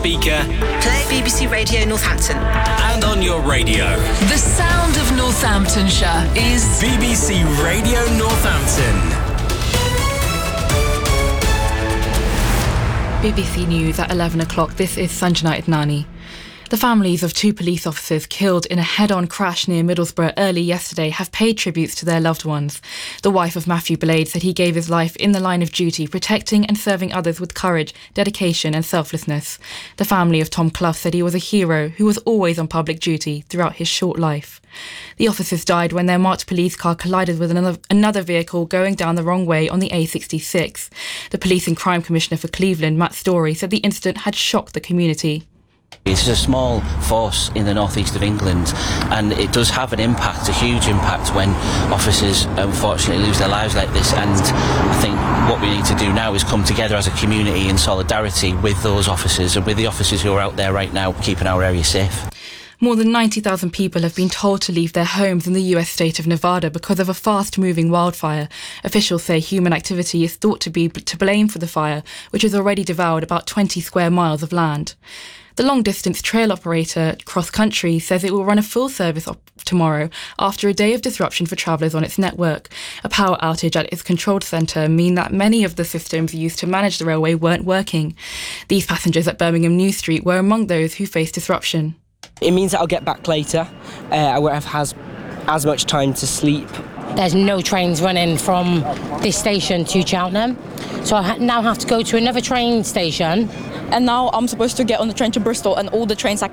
speaker, play BBC Radio Northampton, and on your radio. The sound of Northamptonshire is BBC Radio Northampton. BBC News at 11 o'clock. This is Sanjana Idnani. The families of two police officers killed in a head-on crash near Middlesbrough early yesterday have paid tributes to their loved ones. The wife of Matthew Blade said he gave his life in the line of duty, protecting and serving others with courage, dedication and selflessness. The family of Tom Clough said he was a hero who was always on public duty throughout his short life. The officers died when their marked police car collided with another vehicle going down the wrong way on the A66. The Police and Crime Commissioner for Cleveland, Matt Story, said the incident had shocked the community. It's a small force in the northeast of England, and it does have an impact, a huge impact, when officers unfortunately lose their lives like this. And I think what we need to do now is come together as a community in solidarity with those officers and with the officers who are out there right now keeping our area safe. More than 90,000 people have been told to leave their homes in the US state of Nevada because of a fast-moving wildfire. Officials say human activity is thought to be to blame for the fire, which has already devoured about 20 square miles of land. The long-distance trail operator Cross Country says it will run a full service tomorrow after a day of disruption for travellers on its network. A power outage at its control centre mean that many of the systems used to manage the railway weren't working. These passengers at Birmingham New Street were among those who faced disruption. It means that I'll get back later. I won't have as much time to sleep. There's no trains running from this station to Cheltenham, so I now have to go to another train station. And now I'm supposed to get on the train to Bristol, and all the trains